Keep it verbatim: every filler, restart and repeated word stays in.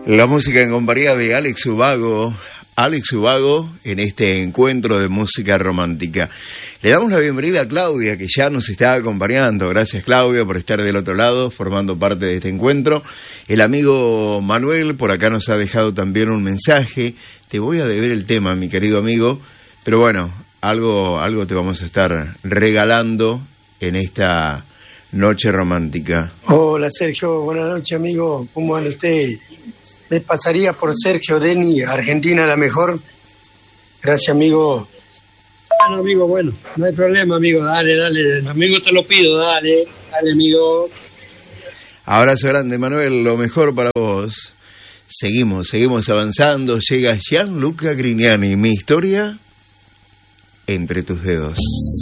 La música en compañía de Alex Ubago, Alex Ubago en este encuentro de música romántica. Le damos la bienvenida a Claudia, que ya nos está acompañando. Gracias, Claudia, por estar del otro lado, formando parte de este encuentro. El amigo Manuel por acá nos ha dejado también un mensaje. Te voy a deber el tema, mi querido amigo, pero bueno, algo, algo te vamos a estar regalando en esta noche romántica. Hola, Sergio, buenas noches, amigo. ¿Cómo anda usted? Me pasaría por Sergio Deni, Argentina la mejor. Gracias, amigo. Bueno, amigo, bueno, no hay problema, amigo. Dale, dale. Amigo, te lo pido, dale. Dale, amigo. Abrazo grande, Manuel. Lo mejor para vos. Seguimos, seguimos avanzando. Llega Gianluca Grignani. Mi historia entre tus dedos.